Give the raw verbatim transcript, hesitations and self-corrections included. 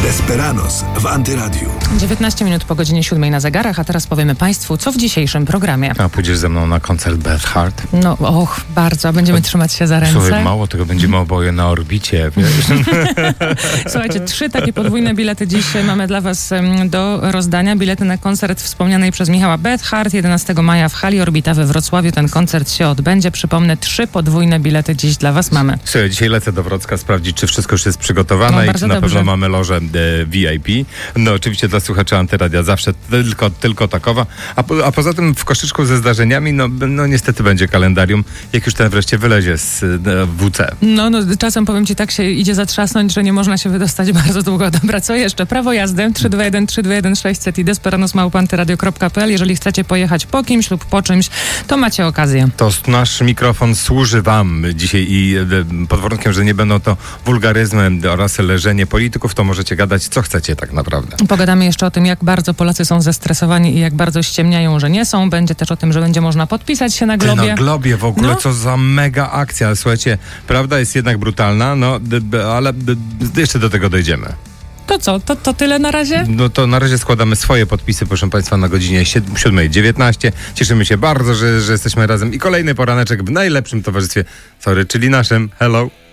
Desperados w Antyradiu. dziewiętnaście minut po godzinie siódmej na zegarach, a teraz powiemy Państwu, co w dzisiejszym programie. A pójdziesz ze mną na koncert Beth Hart? No, och, bardzo. Będziemy to, trzymać się za ręce. Słuchaj, mało tego, będziemy oboje na orbicie. Słuchajcie, trzy takie podwójne bilety dziś mamy dla Was do rozdania. Bilety na koncert wspomnianej przez Michała Beth Hart jedenastego maja w hali Orbita we Wrocławiu. Ten koncert się odbędzie. Przypomnę, trzy podwójne bilety dziś dla Was mamy. Słuchaj, dzisiaj lecę do Wrocka sprawdzić, czy wszystko już jest przygotowane No, i czy na dobrze. pewno mamy lożę e, V I P. No oczywiście dla słuchaczy Antyradia zawsze tylko, tylko takowa. A, po, a poza tym w koszyczku ze zdarzeniami, no, no niestety będzie kalendarium, jak już ten wreszcie wylezie z e, W C. No, no, czasem powiem Ci, tak się idzie zatrzasnąć, że nie można się wydostać bardzo długo. Dobra, co jeszcze? Prawo jazdy trzy dwa jeden trzy dwa jeden sześćset i desperados małpa antyradio kropka p l. Jeżeli chcecie pojechać po kimś lub po czymś, to macie okazję. To nasz mikrofon służy wam dzisiaj i e, pod warunkiem, że nie będą to wulgaryzmy oraz leżenie polityków, to możecie gadać co chcecie tak naprawdę. Pogadamy jeszcze o tym, jak bardzo Polacy są zestresowani i jak bardzo ściemniają, że nie są. Będzie też o tym, że będzie można podpisać się na Globie. Ty, na Globie w ogóle, No. co za mega akcja. Słuchajcie, prawda jest jednak brutalna, no d, d, ale d, d, jeszcze do tego dojdziemy. To co? To, to tyle na razie? No to na razie składamy swoje podpisy, proszę Państwa, na godzinie siódma dziewiętnaście. Cieszymy się bardzo, że, że jesteśmy razem i kolejny poraneczek w najlepszym towarzystwie, sorry, czyli naszym. Hello.